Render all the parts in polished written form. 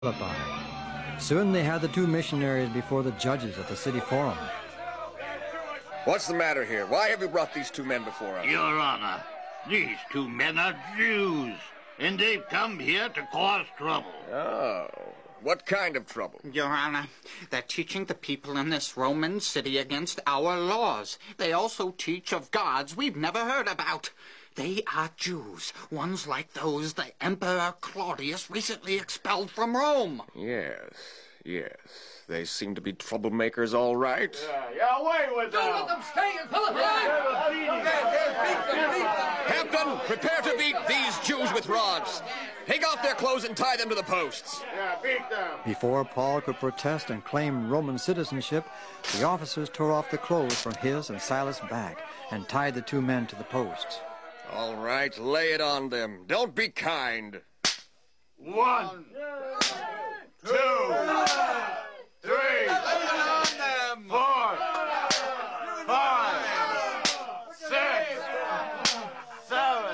Philippi. Soon they had the two missionaries before the judges at the city forum. What's the matter here? Why have you brought these two men before us? Your Honor, these two men are Jews, and they've come here to cause trouble. Oh, what kind of trouble? Your Honor, they're teaching the people in this Roman city against our laws. They also teach of gods we've never heard about. They are Jews, ones like those the Emperor Claudius recently expelled from Rome. Yes. They seem to be troublemakers, all right. Yeah, away with them! Don't let them stay in Philippi! Captain, prepare to beat these Jews with rods. Take off their clothes and tie them to the posts. Yeah, beat them! Before Paul could protest and claim Roman citizenship, the officers tore off the clothes from his and Silas' back and tied the two men to the posts. All right, lay it on them. Don't be kind. 1, 2, 3, 4, 5, 6, 7,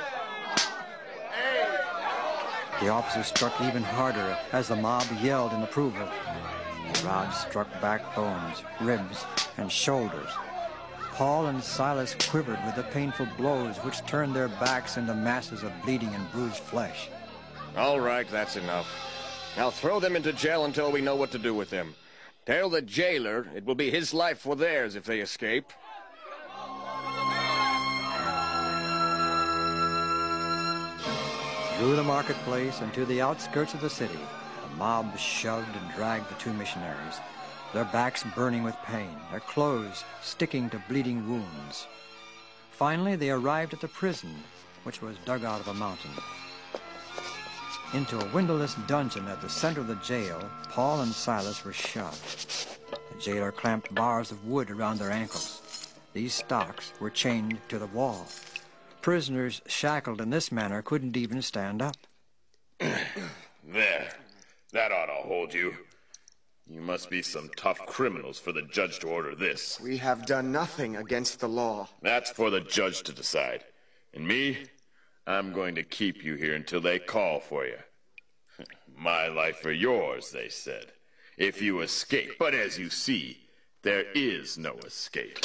8. The officers struck even harder as the mob yelled in approval. The rods struck backbones, ribs, and shoulders. Paul and Silas quivered with the painful blows which turned their backs into masses of bleeding and bruised flesh. All right, that's enough. Now throw them into jail until we know what to do with them. Tell the jailer it will be his life for theirs if they escape. Through the marketplace and to the outskirts of the city, the mob shoved and dragged the two missionaries, their backs burning with pain, their clothes sticking to bleeding wounds. Finally, they arrived at the prison, which was dug out of a mountain. Into a windowless dungeon at the center of the jail, Paul and Silas were shoved. The jailer clamped bars of wood around their ankles. These stocks were chained to the wall. Prisoners shackled in this manner couldn't even stand up. There. That ought to hold you. You must be some tough criminals for the judge to order this. We have done nothing against the law. That's for the judge to decide. And me, I'm going to keep you here until they call for you. My life or yours, they said, if you escape. But as you see, there is no escape.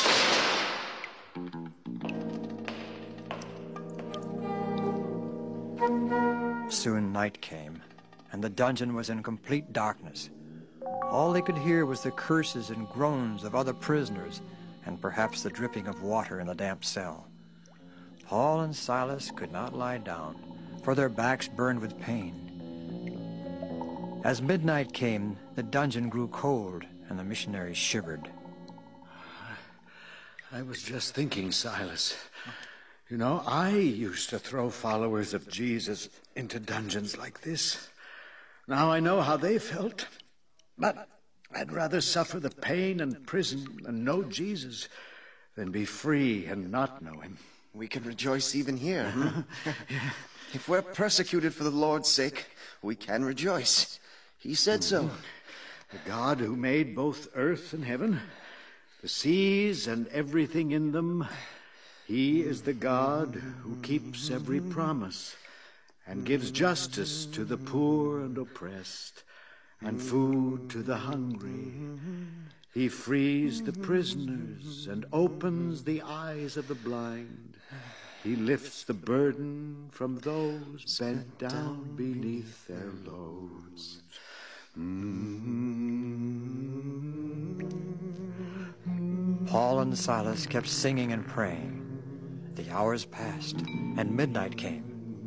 Soon night came, and the dungeon was in complete darkness. All they could hear was the curses and groans of other prisoners, and perhaps the dripping of water in the damp cell. Paul and Silas could not lie down, for their backs burned with pain. As midnight came, the dungeon grew cold, and the missionaries shivered. I was just thinking, Silas. You know, I used to throw followers of Jesus into dungeons like this. Now I know how they felt. But I'd rather suffer the pain and prison and know Jesus than be free and not know him. We can rejoice even here. If we're persecuted for the Lord's sake, we can rejoice. He said so. The God who made both earth and heaven, the seas and everything in them, he is the God who keeps every promise and gives justice to the poor and oppressed, and food to the hungry. He frees the prisoners and opens the eyes of the blind. He lifts the burden from those bent down beneath their loads. Paul and Silas kept singing and praying. The hours passed, and midnight came.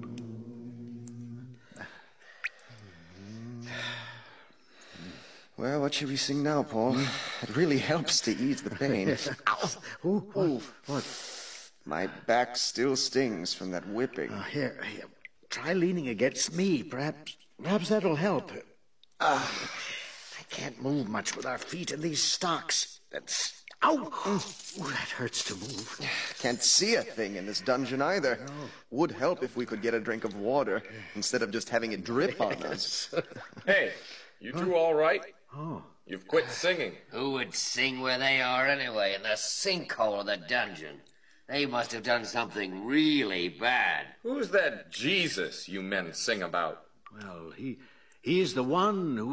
Well, what should we sing now, Paul? It really helps to ease the pain. Oh, what? My back still stings from that whipping. Here. Try leaning against me. Perhaps that'll help. I can't move much with our feet in these stocks. Ow! That hurts to move. Can't see a thing in this dungeon either. No. Would help if we could get a drink of water instead of just having it drip on us. Hey, you two all right? Oh. You've quit singing. Who would sing where they are anyway, in the sinkhole of the dungeon? They must have done something really bad. Who's that Jesus you men sing about? Well, He's the one who